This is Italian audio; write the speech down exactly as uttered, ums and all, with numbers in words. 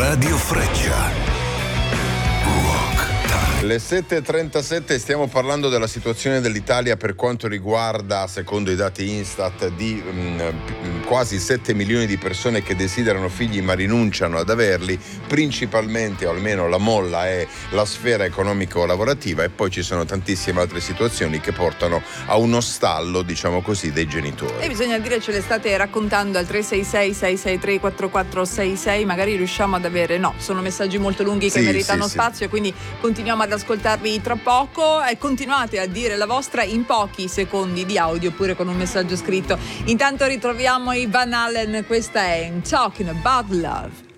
Radio Freccia. Le sette e trentasette, stiamo parlando della situazione dell'Italia per quanto riguarda, secondo i dati Instat, di mh, quasi sette milioni di persone che desiderano figli ma rinunciano ad averli, principalmente, o almeno la molla è la sfera economico-lavorativa, e poi ci sono tantissime altre situazioni che portano a uno stallo, diciamo così, dei genitori. E bisogna dire, ce le state raccontando al tre sei sei sei sei tre quattro quattro sei sei, magari riusciamo ad avere, no, sono messaggi molto lunghi che sì, meritano sì, spazio, sì. E quindi continuiamo ad ascoltarvi tra poco e continuate a dire la vostra in pochi secondi di audio oppure con un messaggio scritto. Intanto ritroviamo i Van Halen, questa è Talking About Love.